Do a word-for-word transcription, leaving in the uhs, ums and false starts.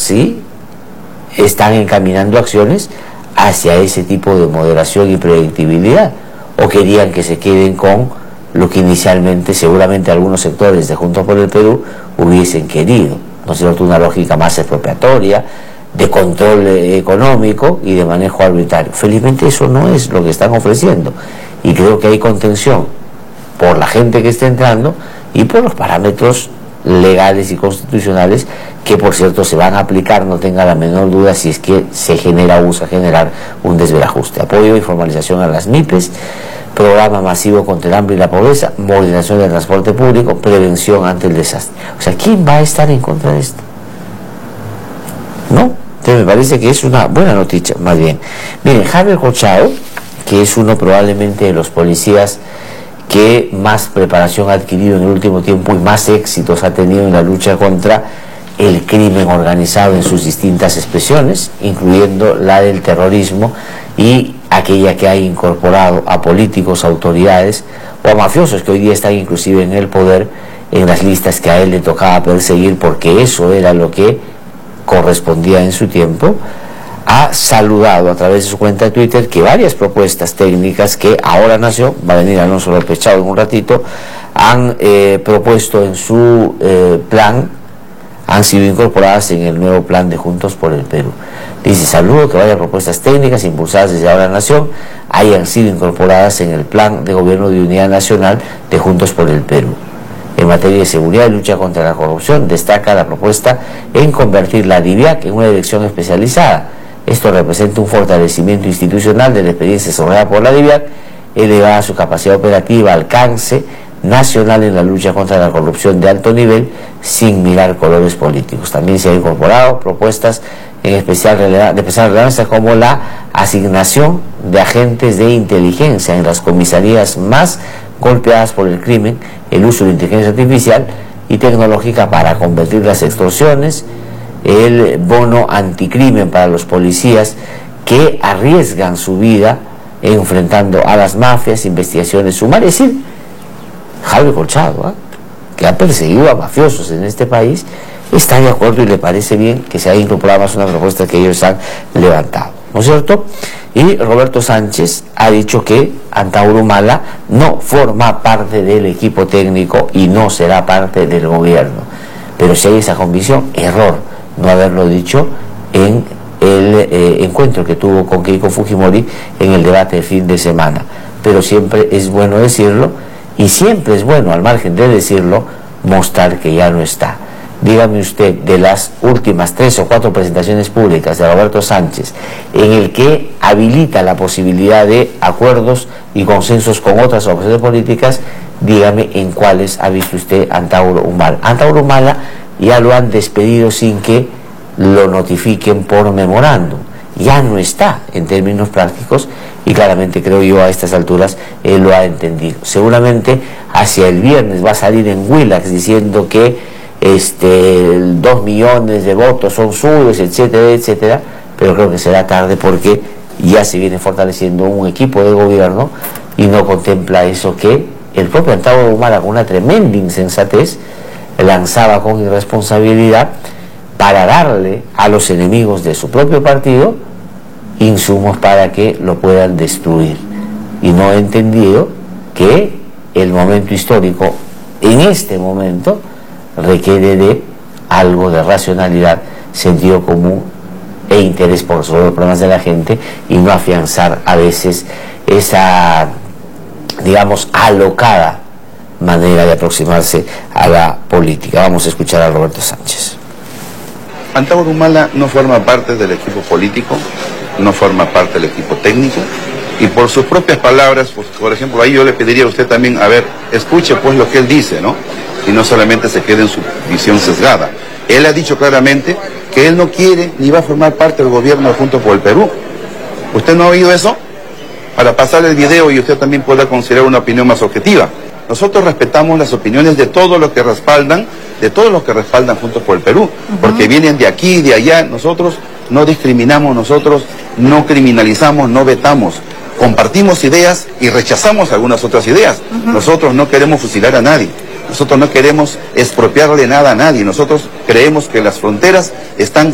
si están encaminando acciones hacia ese tipo de moderación y predictibilidad, o querían que se queden con lo que inicialmente seguramente algunos sectores de Juntos por el Perú hubiesen querido, ¿no es cierto?, una lógica más expropiatoria, de control económico y de manejo arbitrario. Felizmente eso no es lo que están ofreciendo, y creo que hay contención por la gente que está entrando y por los parámetros legales y constitucionales que, por cierto, se van a aplicar, no tenga la menor duda, si es que se genera o usa generar un desverajuste. Apoyo y formalización a las M I P E S, programa masivo contra el hambre y la pobreza, modernización del transporte público, prevención ante el desastre. O sea, ¿quién va a estar en contra de esto? ¿No? Entonces me parece que es una buena noticia, más bien. Miren, Javier Corchao, que es uno probablemente de los policías que más preparación ha adquirido en el último tiempo y más éxitos ha tenido en la lucha contra el crimen organizado en sus distintas expresiones, incluyendo la del terrorismo y aquella que ha incorporado a políticos, autoridades o a mafiosos que hoy día están inclusive en el poder, en las listas que a él le tocaba perseguir, porque eso era lo que correspondía en su tiempo. Ha saludado a través de su cuenta de Twitter que varias propuestas técnicas que ahora nació, va a venir Alonso López Chao en un ratito, han eh, propuesto en su eh, plan, han sido incorporadas en el nuevo plan de Juntos por el Perú. Dice: saludo que varias propuestas técnicas impulsadas desde ahora Nación hayan sido incorporadas en el plan de gobierno de unidad nacional de Juntos por el Perú. En materia de seguridad y lucha contra la corrupción, destaca la propuesta en convertir la DIVIAC en una dirección especializada. Esto representa un fortalecimiento institucional de la experiencia desarrollada por la DIVIAC, elevada su capacidad operativa, alcance nacional en la lucha contra la corrupción de alto nivel, sin mirar colores políticos. También se han incorporado propuestas en especial de especial relevancia, como la asignación de agentes de inteligencia en las comisarías más golpeadas por el crimen, el uso de inteligencia artificial y tecnológica para convertir las extorsiones, el bono anticrimen para los policías que arriesgan su vida enfrentando a las mafias, investigaciones sumarias. Es decir, Javier Corchao, ¿eh? que ha perseguido a mafiosos en este país, está de acuerdo y le parece bien que se haya incorporado más una propuesta que ellos han levantado, ¿no es cierto? Y Roberto Sánchez ha dicho que Antauro Humala no forma parte del equipo técnico y no será parte del gobierno. Pero si hay esa convicción, error no haberlo dicho en el eh, encuentro que tuvo con Keiko Fujimori en el debate de fin de semana. Pero siempre es bueno decirlo, y siempre es bueno, al margen de decirlo, mostrar que ya no está. Dígame usted, de las últimas tres o cuatro presentaciones públicas de Roberto Sánchez, en el que habilita la posibilidad de acuerdos y consensos con otras opciones políticas, dígame en cuáles ha visto usted Antauro Humala. Antauro Humala ya lo han despedido sin que lo notifiquen por memorándum. Ya no está en términos prácticos, y claramente creo yo a estas alturas él lo ha entendido. Seguramente hacia el viernes va a salir en Willax diciendo que este dos millones de votos son suyos, etcétera, etcétera, pero creo que será tarde, porque ya se viene fortaleciendo un equipo de gobierno y no contempla eso que el propio Antauro Humala, con una tremenda insensatez, lanzaba con irresponsabilidad para darle a los enemigos de su propio partido insumos para que lo puedan destruir, y no he entendido que el momento histórico en este momento requiere de algo de racionalidad, sentido común e interés por resolver los problemas de la gente, y no afianzar a veces esa, digamos, alocada manera de aproximarse a la política. Vamos a escuchar a Roberto Sánchez. Antauro Humala no forma parte del equipo político, no forma parte del equipo técnico, y por sus propias palabras, pues, por ejemplo, ahí yo le pediría a usted también, a ver, escuche pues lo que él dice, ¿no? Y no solamente se quede en su visión sesgada. Él ha dicho claramente que él no quiere ni va a formar parte del gobierno de Juntos por el Perú. ¿Usted no ha oído eso? Para pasar el video y usted también pueda considerar una opinión más objetiva. Nosotros respetamos las opiniones de todos los que respaldan, de todos los que respaldan Juntos por el Perú, uh-huh. porque vienen de aquí, de allá. Nosotros no discriminamos, nosotros no criminalizamos, no vetamos. Compartimos ideas y rechazamos algunas otras ideas. Uh-huh. Nosotros no queremos fusilar a nadie. Nosotros no queremos expropiarle nada a nadie. Nosotros creemos que las fronteras están